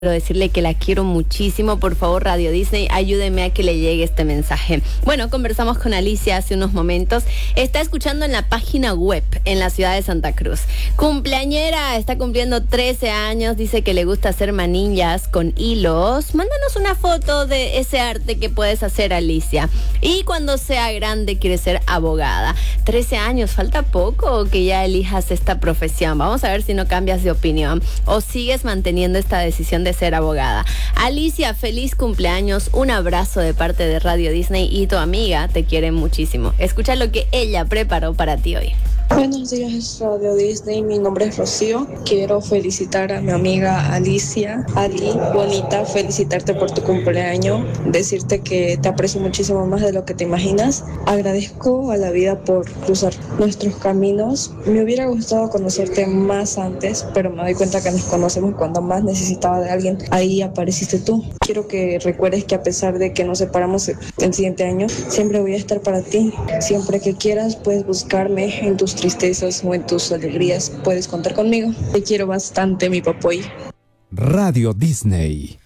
Quiero decirle que la quiero muchísimo. Por favor, Radio Disney, ayúdeme a que le llegue este mensaje. Bueno, conversamos con Alicia hace unos momentos. Está escuchando en la página web en la ciudad de Santa Cruz. Cumpleañera, está cumpliendo 13 años. Dice que le gusta hacer manillas con hilos. Mándanos una foto de ese arte que puedes hacer, Alicia. Y cuando sea grande quiere ser abogada. 13 años, falta poco que ya elijas esta profesión. Vamos a ver si no cambias de opinión o sigues manteniendo esta decisión de ser abogada. Alicia, feliz cumpleaños, un abrazo de parte de Radio Disney y tu amiga te quiere muchísimo. Escucha lo que ella preparó para ti hoy. Buenos días, Radio Disney. Mi nombre es Rocío. Quiero felicitar a mi amiga Alicia. Ali, bonita, felicitarte por tu cumpleaños. Decirte que te aprecio muchísimo más de lo que te imaginas. Agradezco a la vida por cruzar nuestros caminos. Me hubiera gustado conocerte más antes, pero me doy cuenta que nos conocemos cuando más necesitaba de alguien. Ahí apareciste tú. Quiero que recuerdes que a pesar de que nos separamos el siguiente año, siempre voy a estar para ti. Siempre que quieras, puedes buscarme en tus tristezas o en tus alegrías, puedes contar conmigo. Te quiero bastante, mi papoy. Radio Disney.